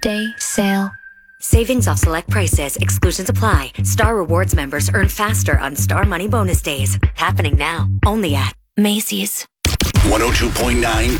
Day sale. Savings off select prices. Exclusions apply. Star Rewards members earn faster on Star Money Bonus Days. Happening now. Only at Macy's. 102.9